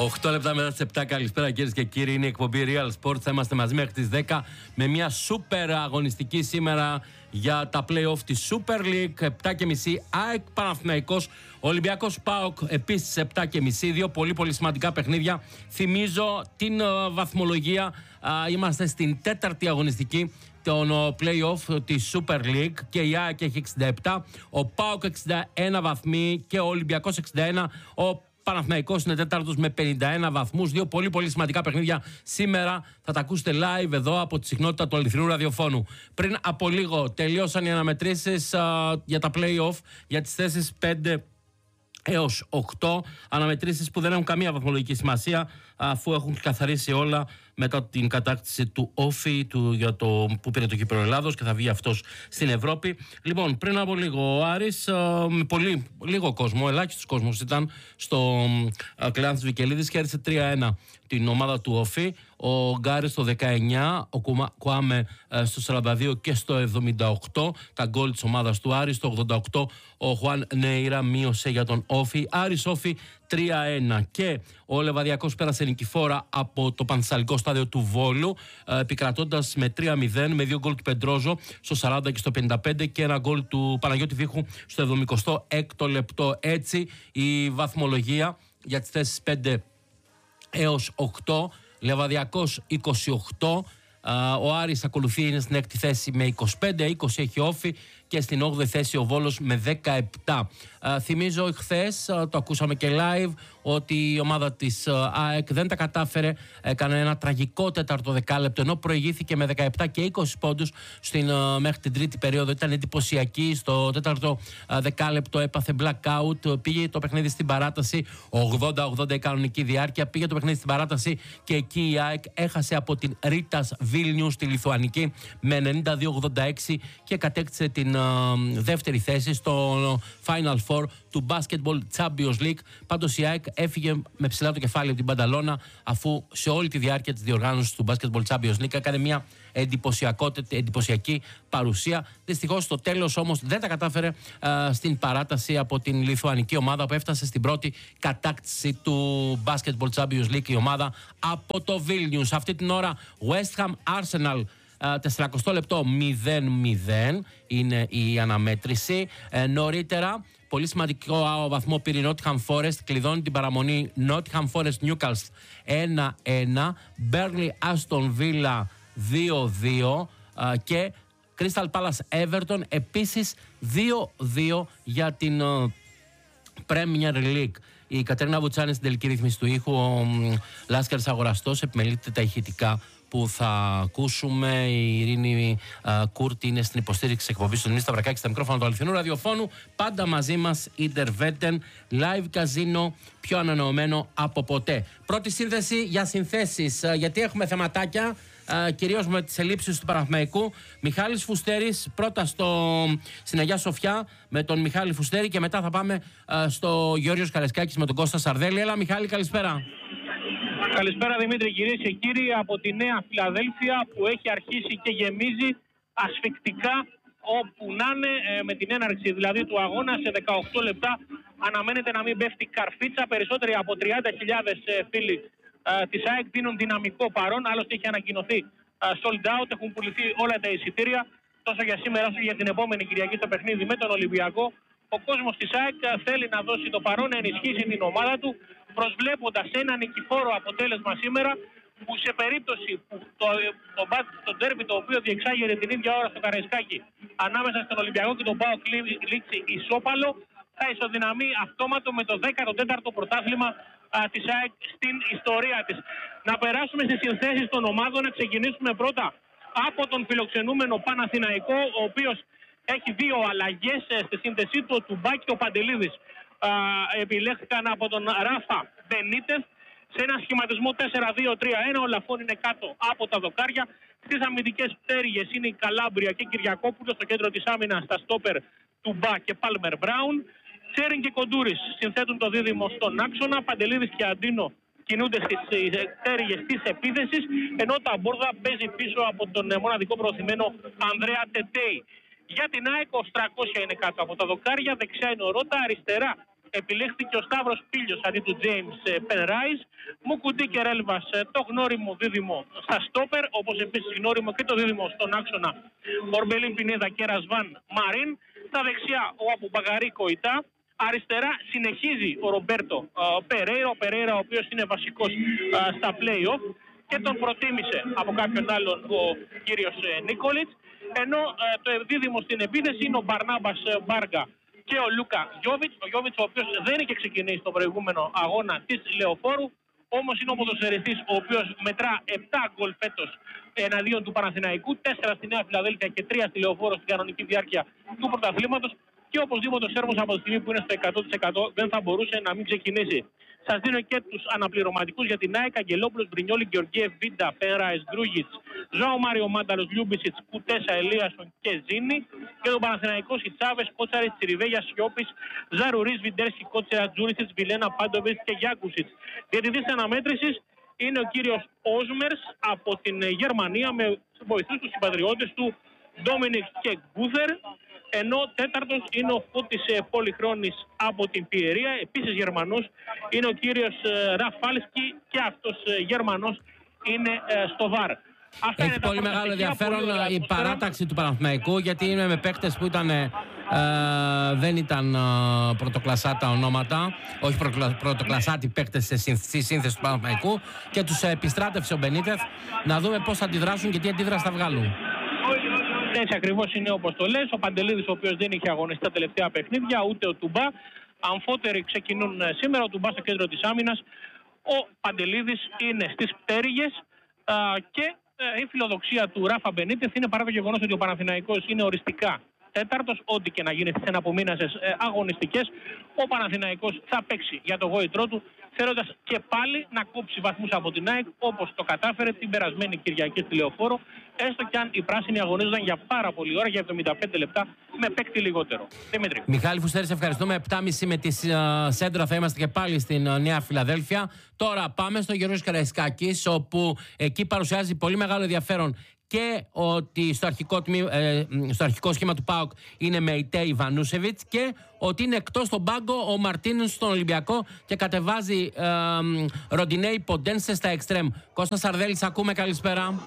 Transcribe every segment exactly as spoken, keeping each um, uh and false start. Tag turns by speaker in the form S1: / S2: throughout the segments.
S1: οκτώ λεπτά μετά τις επτά. Καλησπέρα κυρίες και κύριοι. Είναι η εκπομπή Real Sports. Θα είμαστε μαζί μέχρι τις δέκα με μια σούπερ αγωνιστική σήμερα για τα play-off της Super League. επτά και μισή ΑΕΚ Παναθηναϊκός, Ολυμπιακός ΠΑΟΚ επίσης επτά και μισή. Δύο πολύ πολύ σημαντικά παιχνίδια. Θυμίζω την uh, βαθμολογία. Uh, είμαστε στην τέταρτη αγωνιστική των play-off της Super League και η ΑΕΚ έχει εξήντα επτά, ο ΠΑΟΚ εξήντα ένα βαθμοί και ο Ολυμπιακός εξήντα ένα. Ο Παναθηναϊκός είναι τέταρτος με πενήντα ένα βαθμούς. Δύο πολύ πολύ σημαντικά παιχνίδια σήμερα. Θα τα ακούσετε live εδώ από τη συχνότητα του αληθινού ραδιοφώνου. Πριν από λίγο τελείωσαν οι αναμετρήσεις uh, για τα play-off για τις θέσεις πέντε έως οκτώ. Αναμετρήσεις που δεν έχουν καμία βαθμολογική σημασία, αφού έχουν καθαρίσει όλα μετά την κατάκτηση του Όφη του, για το, που πήρε το Κύπρο Ελλάδος και θα βγει αυτός στην Ευρώπη. Λοιπόν, πριν από λίγο ο Άρης με πολύ λίγο κόσμο, ελάχιστος κόσμος ήταν στο Κλεάνθης Βικελίδης και έρισε τρία ένα την ομάδα του Όφη. Ο Γκάρης στο δεκαεννιά, ο Κουάμε στο σαράντα δύο και στο εβδομήντα οκτώ τα γκολ της ομάδας του Άρη. Στο ογδόντα οκτώ ο Χουάν Νέιρα μείωσε για τον Όφη. Άρης Όφη τρία ένα και ο Λεβαδιακός πέρασε νικηφόρα από το Πανθεσσαλικό στάδιο του Βόλου, επικρατώντας με τρία μηδέν με δύο γκολ του Πεντρόζο στο σαράντα και στο πενήντα πέντε και ένα γκολ του Παναγιώτη Βίχου στο εβδομηκοστό έκτο λεπτό. Έτσι η βαθμολογία για τις θέσεις πέντε έως οκτώ. Λεβαδιακός είκοσι οκτώ, ο Άρης ακολουθεί, είναι στην έκτη θέση με είκοσι πέντε, είκοσι έχει Όφη και στην όγδοη θέση ο Βόλος με δεκαεπτά. Uh, θυμίζω χθες, uh, το ακούσαμε και live, ότι η ομάδα της uh, ΑΕΚ δεν τα κατάφερε, έκανε ένα τραγικό τέταρτο δεκάλεπτο, ενώ προηγήθηκε με δεκαεπτά και είκοσι πόντους στην, uh, μέχρι την τρίτη περίοδο. Ήταν εντυπωσιακή, στο τέταρτο uh, δεκάλεπτο έπαθε blackout, πήγε το παιχνίδι στην παράταση, ογδόντα ογδόντα η κανονική διάρκεια, πήγε το παιχνίδι στην παράταση και εκεί η ΑΕΚ έχασε από την Ρίτας Βίλνιους στη Λιθουανική με ενενήντα δύο ογδόντα έξι και κατέκτησε την uh, δεύτερη θέση στο Final Four του Basketball Champions League. Πάντως η ΑΕΚ έφυγε με ψηλά το κεφάλι από την Πανταλώνα, αφού σε όλη τη διάρκεια της διοργάνωσης του Basketball Champions League έκανε μια εντυπωσιακή παρουσία. Δυστυχώς στο τέλος όμως δεν τα κατάφερε uh, στην παράταση από την Λιθουανική ομάδα, που έφτασε στην πρώτη κατάκτηση του Basketball Champions League η ομάδα από το Vilnius. Αυτή την ώρα West Ham Arsenal, τεσσαράκοστο λεπτό μηδέν μηδέν είναι η αναμέτρηση. Ε, νωρίτερα, πολύ σημαντικό βαθμό πήρε Nottingham Forest, κλειδώνει την παραμονή Nottingham Forest Newcastle ένα ένα, Burnley Aston Villa δύο δύο ε, και Crystal Palace Everton επίσης δύο δύο για την ε, Premier League. Η Κατερίνα Βουτσάνη στην τελική ρύθμιση του ήχου, ο Λάσκαρης Αγοραστός επιμελείται τα ηχητικά που θα ακούσουμε. Η Ειρήνη uh, Κούρτη είναι στην υποστήριξη της εκπομπής του Νίστα Σταυρακάκη στα μικρόφωνα του αληθινού ραδιοφώνου. Πάντα μαζί μας Interveten, live καζίνο, πιο ανανεωμένο από ποτέ. Πρώτη σύνθεση για συνθέσεις, uh, γιατί έχουμε θεματάκια, uh, κυρίως με τις ελλείψεις του Παναθηναϊκού. Μιχάλης Φουστέρης πρώτα στο, στην Αγιά Σοφιά με τον Μιχάλη Φουστέρη και μετά θα πάμε uh, στο Γιώργος Καρεσκάκης με τον Κώστα Σαρδέλη. Έλα Μιχάλη, καλησπέρα.
S2: Καλησπέρα Δημήτρη, κυρίες και κύριοι, από τη Νέα Φιλαδέλφια που έχει αρχίσει και γεμίζει ασφυκτικά όπου να είναι, με την έναρξη δηλαδή του αγώνα. Σε δεκαοκτώ λεπτά αναμένεται να μην πέφτει καρφίτσα. Περισσότεροι από τριάντα χιλιάδες φίλοι ε, της ΑΕΚ δίνουν δυναμικό παρόν. Άλλωστε έχει ανακοινωθεί ε, sold out, έχουν πουληθεί όλα τα εισιτήρια τόσο για σήμερα όσο για την επόμενη Κυριακή στο παιχνίδι με τον Ολυμπιακό. Ο κόσμος της ΑΕΚ θέλει να δώσει το παρόν, να ενισχύσει την ομάδα του, προσβλέποντας ένα νικηφόρο αποτέλεσμα σήμερα, που σε περίπτωση που το, το, το, το ντέρμπι το οποίο διεξάγεται την ίδια ώρα στο Καραϊσκάκι ανάμεσα στον Ολυμπιακό και τον ΠΑΟΚ λήξει ισόπαλο, θα ισοδυναμεί αυτόματο με το δέκατο τέταρτο πρωτάθλημα α, της ΑΕΚ στην ιστορία της. Να περάσουμε στις συνθέσεις των ομάδων, να ξεκινήσουμε πρώτα από τον φιλοξενούμενο Παναθηναϊκό, ο οποίος έχει δύο αλλαγές στη σύνθεσή του. Ο Τουμπάκη και ο Παντελίδης α, επιλέχθηκαν από τον Ράφα Μπενίτες σε ένα σχηματισμό τέσσερα δύο τρία ένα. Ο Λαφών είναι κάτω από τα δοκάρια. Στις αμυντικές πτέρυγες είναι η Καλάμπρια και Κυριακόπουλος. Στο κέντρο της άμυνας στα στόπερ Τουμπά και Πάλμερ Μπράουν. Τσέριν και Κοντούρης συνθέτουν το δίδυμο στον άξονα. Παντελίδης και Αντίνο κινούνται στις πτέρυγες της επίθεσης, ενώ τα Μπόρδα παίζει πίσω από τον μοναδικό προωθημένο Ανδρέα Τετέι. Για την ΑΕΚ ο Στρακόσια είναι κάτω από τα δοκάρια, δεξιά είναι ο Ρώτα, αριστερά επιλέχθηκε ο Σταύρος Πήλιος αντί του James Penrice. Μουκουντή και Ρέλβας το γνώριμο δίδυμο στα στόπερ, όπως επίσης γνώριμο και το δίδυμο στον άξονα Ορμπελίν Πινέδα και Ρασβάν Μαρίν. Στα δεξιά ο Αμπουμπαγαρί Κοϊτά. Αριστερά συνεχίζει ο Ρομπέρτο Περέιρα, ο Περέιρα ο οποίος είναι βασικός α, στα play-off και τον προτίμησε από κάποιον άλλον ο κύριος Νίκολιτς. Ενώ α, το δίδυμο στην επίθεση είναι ο Μπαρνάμπας Μπάργα και ο Λούκα Γιόβιτς. Ο Γιόβιτς ο οποίος δεν είχε ξεκινήσει στο προηγούμενο αγώνα της Λεωφόρου, όμως είναι ο ποδοσφαιριστής ο οποίος μετρά επτά γκολ φέτος εναντίον του Παναθηναϊκού, τέσσερα στη Νέα Φιλαδέλφια και τρία στη Λεωφόρο στην κανονική διάρκεια του πρωταθλήματος. Και οπωσδήποτε ο Σέρβος από τη στιγμή που είναι στο εκατό τοις εκατό δεν θα μπορούσε να μην ξεκινήσει. Σας δίνω και τους αναπληρωματικούς για την ΑΕΚ: Αγγελόπουλος, Μπρινιόλη, Γεωργίευ, Βίντα, Πέραες, Γκρούγιτς, Ζωάο Μάριο Μάνταλος, Λιούμπισιτς, Κουτέσα, Ελίασον και Ζήνη. Και τον Παναθηναϊκό Σιτσάβες, Κότσαρης, Τσιριβέγια, Σιώπης, Ζαρουρίς, Βιντέρσκι, Κότσερα, Τζούρισιτς, Βιλένα, Πάντοβιτς και Γιάκουσιτς. Διαιτητής αναμέτρησης είναι ο κύριος Όσμερς από την Γερμανία με βοηθούς τους συμπατριώτες του Ντόμινικ και Γκούθερ. Ενώ τέταρτος είναι ο Φώτης Πολυχρόνης από την Πιερία, επίσης Γερμανός, είναι ο κύριος Ραφάλσκι και αυτός Γερμανός είναι στο ΒΑΡ. Αυτά
S1: Έχει πολύ μεγάλο ενδιαφέρον η παράταξη του Παναθηναϊκού, γιατί είναι με παίκτες που ήταν, ε, δεν ήταν ε, πρωτοκλασσά τα ονόματα, όχι πρωτοκλα, πρωτοκλασσάτη παίκτες στη σύνθεση του Παναθηναϊκού, και τους επιστράτευσε ο Μπενίτεθ. Να δούμε πώς θα αντιδράσουν και τι αντίδραση θα βγάλουν.
S2: Έτσι ακριβώς είναι όπως το λες. Ο Παντελίδης, ο οποίος δεν είχε αγωνιστεί τα τελευταία παιχνίδια, ούτε ο Τουμπά. Αμφότεροι ξεκινούν σήμερα, ο Τουμπά στο κέντρο της άμυνας. Ο Παντελίδης είναι στις πτέρυγες α, και α, η φιλοδοξία του Ράφα Μπενίτεθ είναι, παρά το γεγονός ότι ο Παναθηναϊκός είναι οριστικά τέταρτος, ό,τι και να γίνει στις εναπομείνασες ε, αγωνιστικές, ο Παναθηναϊκός θα παίξει για το γόητρό του, θέλοντας και πάλι να κόψει βαθμούς από την ΑΕΚ, όπως το κατάφερε την περασμένη Κυριακή στη Λεωφόρο, έστω κι αν οι πράσινοι αγωνίζονταν για πάρα πολλή ώρα, για εβδομήντα πέντε λεπτά, με παίκτη λιγότερο. Δημήτρη.
S1: Μιχάλη Φουστέρη, σε ευχαριστούμε. επτά και μισή με τη uh, Σέντρα θα είμαστε και πάλι στην uh, Νέα Φιλαδέλφια. Τώρα πάμε στο Γιώργος Καραϊσκάκης, όπου εκεί παρουσιάζει πολύ μεγάλο ενδιαφέρον και ότι στο αρχικό, τμή, ε, στο αρχικό σχήμα του ΠΑΟΚ είναι με Ιτέι Βανούσεβιτς, και ότι είναι εκτός στον πάγκο ο Μαρτίνος στον Ολυμπιακό και κατεβάζει ε, Ροντινέι Ποντένσε στα εξτρέμ. Κώστα Σαρδέλης, ακούμε, καλησπέρα.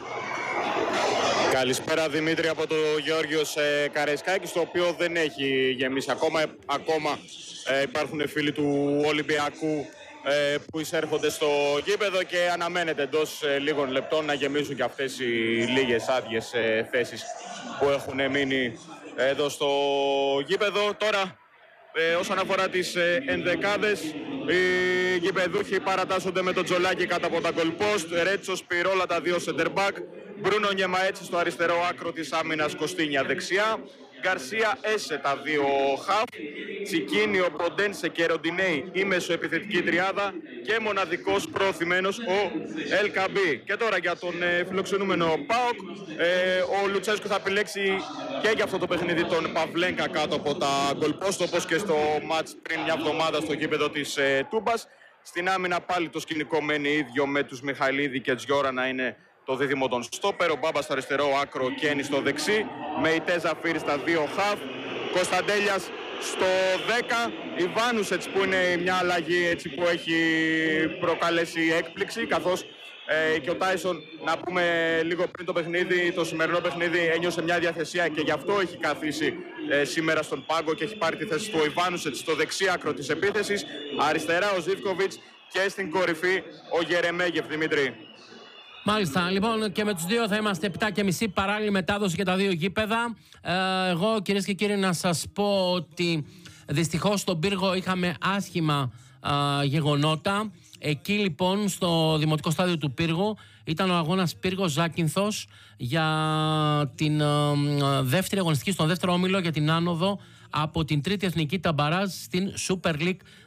S3: Καλησπέρα Δημήτρη από το Γεώργιος ε, Καραϊσκάκης, το οποίο δεν έχει γεμίσει ακόμα. Ακόμα ε, υπάρχουν φίλοι του Ολυμπιακού ε, που εισέρχονται στο γήπεδο και αναμένεται εντός ε, λίγων λεπτών να γεμίσουν και αυτές οι λίγες άδειες ε, θέσεις που έχουν μείνει εδώ στο γήπεδο. Τώρα ε, όσον αφορά τις ε, ενδεκάδες, οι γηπεδούχοι παρατάσσονται με τον Τζολάκη κάτω από τα γκολπόστ, Ρέτσο, Σπυρόλα τα δύο σεντερμπακ, Μπρούνο Νιεμαέτσι στο αριστερό άκρο της άμυνας, Κωστίνια δεξιά, Γκαρσία Έσε τα δύο χαφ, Τσικίνιο, Ποντένσε και Ροντινέι η μεσοεπιθετική τριάδα και μοναδικός προωθημένος ο Ελκαμπή. Και τώρα για τον ε, φιλοξενούμενο ΠΑΟΚ, ε, ο Λουτσέσκου θα επιλέξει και για αυτό το παιχνίδι τον Παυλένκα κάτω από τα γκολπόστ, όπως και στο μάτς πριν μια εβδομάδα στο γήπεδο της ε, Τούμπας. Στην άμυνα πάλι το σκηνικό μένει ίδιο, με τους Μιχαηλίδη και Τζιόρα να είναι το δίδυμο των στόπερ, ο Μπάμπας στο αριστερό άκρο, Κένι στο δεξί, με η Τέζα Φύρη στα δύο χαφ, Κωνσταντέλιας στο δέκα, Ιβάνουσετς που είναι μια αλλαγή έτσι που έχει προκαλέσει έκπληξη, καθώς ε, και ο Τάισον, να πούμε λίγο πριν το παιχνίδι, το σημερινό παιχνίδι, ένιωσε μια διαθεσία και γι' αυτό έχει καθίσει ε, σήμερα στον πάγκο και έχει πάρει τη θέση του Ιβάνουσετς στο δεξί άκρο της επίθεσης, αριστερά ο Ζίβκοβιτς και στην κορυφή ο Γερεμέγεφ, Δημήτρη.
S1: Μάλιστα, λοιπόν, και με τους δύο θα είμαστε επτά και μισή, παράλληλη μετάδοση για τα δύο γήπεδα. Ε, εγώ, κυρίες και κύριοι, να σας πω ότι δυστυχώς στον Πύργο είχαμε άσχημα ε, γεγονότα. Εκεί λοιπόν στο δημοτικό στάδιο του Πύργου ήταν ο αγώνας Πύργος Ζάκυνθος για την ε, δεύτερη αγωνιστική, στον δεύτερο όμιλο για την άνοδο από την τρίτη εθνική ταμπαράζ στην Super League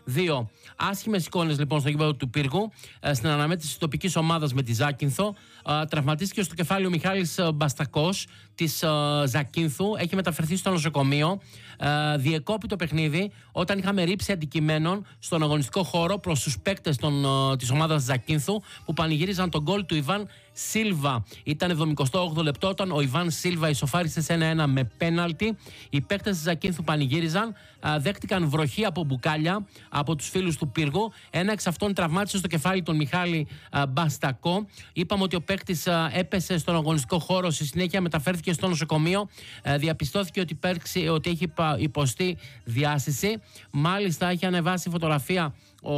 S1: δύο. Άσχημες εικόνες λοιπόν στο γήπεδο του Πύργου, στην αναμέτρηση της τοπικής ομάδας με τη Ζάκυνθο. Τραυματίστηκε στο κεφάλι ο Μιχάλης Μπαστακός της Ζακύνθου. Έχει μεταφερθεί στο νοσοκομείο. Διεκόπη το παιχνίδι όταν είχαμε ρήψη αντικειμένων στον αγωνιστικό χώρο προς τους παίκτες των, της ομάδας Ζακύνθου, που πανηγύριζαν τον γκολ του Ιβάν Σίλβα. Ήταν εβδομηκοστό όγδοο λεπτό όταν ο Ιβάν Σίλβα ισοφάρισε σε ένα ένα με πέναλτι. Οι παίκτες της Ζακύνθου πανηγύριζαν, δέχτηκαν βροχή από μπουκάλια από τους φίλους του Πύργου. Ένα εξ αυτών τραυμάτισε στο κεφάλι τον Μιχάλη Μπαστακό. Είπαμε ότι ο παίκτης έπεσε στον αγωνιστικό χώρο, στη συνέχεια μεταφέρθηκε στο νοσοκομείο. Διαπιστώθηκε ότι, υπέρξει, ότι έχει υποστεί διάσηση. Μάλιστα έχει ανεβάσει φωτογραφία Ο,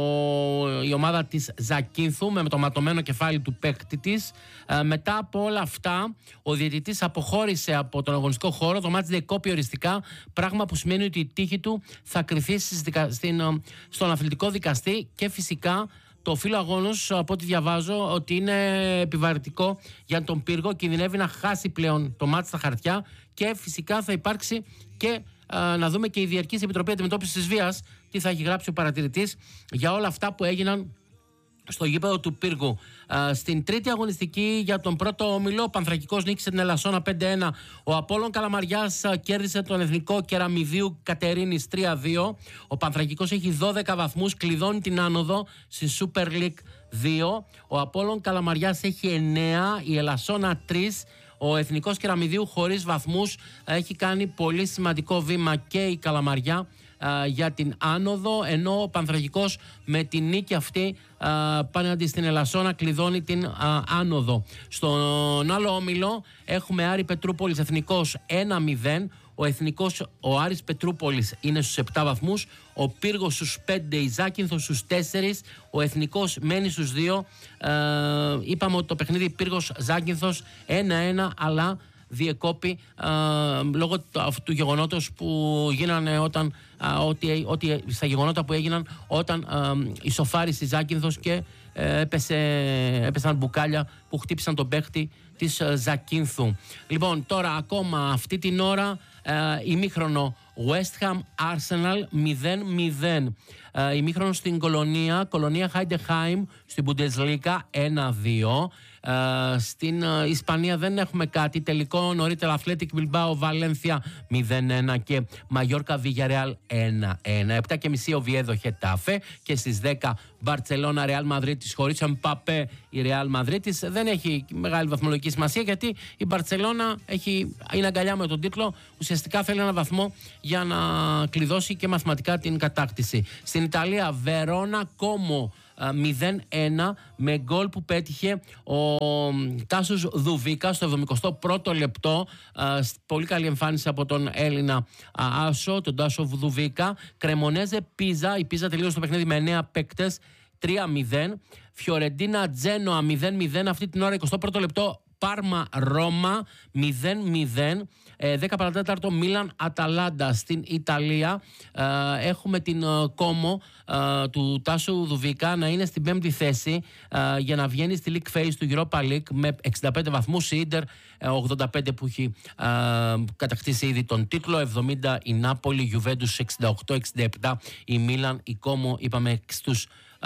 S1: η ομάδα της Ζακύνθου με το ματωμένο κεφάλι του παίκτη της. Ε, μετά από όλα αυτά, ο διαιτητής αποχώρησε από τον αγωνιστικό χώρο. Το μάτς διεκόπη οριστικά, πράγμα που σημαίνει ότι η τύχη του θα κριθεί στην, στον αθλητικό δικαστή. Και φυσικά το φύλλο αγώνος, από ό,τι διαβάζω, ότι είναι επιβαρυτικό για τον Πύργο. Κινδυνεύει να χάσει πλέον το μάτς στα χαρτιά και φυσικά θα υπάρξει και να δούμε και η Διαρκής Επιτροπή Αντιμετώπισης της Βίας τι θα έχει γράψει ο παρατηρητής για όλα αυτά που έγιναν στο γήπεδο του Πύργου. Στην τρίτη αγωνιστική για τον πρώτο όμιλο, ο Πανθρακικός νίκησε την Ελασσόνα πέντε ένα. Ο Απόλλων Καλαμαριάς κέρδισε τον Εθνικό Κεραμιδίου Κατερίνης τρία δύο. Ο Πανθρακικός έχει δώδεκα βαθμούς, κλειδώνει την άνοδο στη Super League δύο. Ο Απόλλων Καλαμαριάς έχει εννέα, η Ελασσόνα τρία. Ο Εθνικός Κεραμιδίου χωρίς βαθμούς, έχει κάνει πολύ σημαντικό βήμα και η Καλαμαριά α, για την άνοδο, ενώ ο Πανθρακικός με την νίκη αυτή απέναντι στην Ελασσόνα κλειδώνει την α, άνοδο. Στον άλλο όμιλο έχουμε Άρη Πετρούπολης Εθνικός ένα μηδέν. Ο Εθνικός, ο Άρης Πετρούπολης είναι στους επτά βαθμούς, ο Πύργος στους πέντε, η Ζάκυνθος στους τέσσερα, ο Εθνικός μένει στους δύο. Ε, είπαμε ότι το παιχνίδι Πύργος Ζάκυνθος ένα ένα, αλλά διεκόπη ε, λόγω του, του γεγονότος που γίνανε όταν, ε, ότι, ότι, στα γεγονότα που έγιναν όταν ε, ισοφάρισε η Ζάκυνθος και ε, έπεσε, έπεσαν μπουκάλια που χτύπησαν τον παίχτη της ε, Ζακύνθου. Λοιπόν, τώρα ακόμα αυτή την ώρα ε, ημίχρονο West Ham Arsenal μηδέν μηδέν. Ε, ημίχρονο στην Κολονία, Κολονία Χάιντεχάιμ στην Bundesliga ένα δύο. Uh, στην uh, Ισπανία δεν έχουμε κάτι. Τελικό νωρίτερα Athletic Bilbao Valencia μηδέν ένα και Mallorca Villarreal ένα ένα. επτά και μισή Oviedo Getafe και στις δέκα Barcelona Real Madrid. Χωρίς Mbappé η Real Madrid δεν έχει μεγάλη βαθμολογική σημασία, γιατί η Barcelona έχει, είναι αγκαλιά με τον τίτλο. Ουσιαστικά θέλει ένα βαθμό για να κλειδώσει και μαθηματικά την κατάκτηση. Στην Ιταλία Verona Como μηδέν ένα με γκολ που πέτυχε ο Τάσος Δουβίκα στο εβδομηκοστό πρώτο λεπτό. Πολύ καλή εμφάνιση από τον Έλληνα άσο, τον Τάσο Δουβίκα. Κρεμονέζε Πίζα, η Πίζα τελείωσε το παιχνίδι με εννέα παίκτες, τρία μηδέν. Φιωρεντίνα Τζένοα μηδέν μηδέν, αυτή την ώρα εικοστό πρώτο λεπτό. Πάρμα Ρώμα μηδέν μηδέν. δέκα παρατέταρτο Μίλαν Αταλάντα στην Ιταλία. Ε, έχουμε την Κόμο ε, του Τάσου Δουβίκα να είναι στην πέμπτη θέση ε, για να βγαίνει στη League Phase του Europa League με εξήντα πέντε βαθμούς. Η Ίντερ ε, ογδόντα πέντε που έχει ε, κατακτήσει ήδη τον τίτλο, εβδομήντα η Νάπολη, Γιουβέντους εξήντα οκτώ εξήντα επτά η Μίλαν, η Κόμο είπαμε στους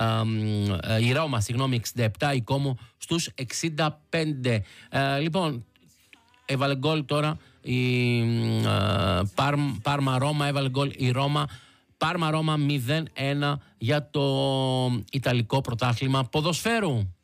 S1: Uh, η Ρώμα, συγγνώμη, εξήντα επτά, η Κόμο στους εξήντα πέντε. Uh, λοιπόν, έβαλε γκολ τώρα η uh, Πάρμα Ρώμα, έβαλε γκολ η Ρώμα. Πάρμα Ρώμα μηδέν ένα για το Ιταλικό πρωτάθλημα ποδοσφαίρου.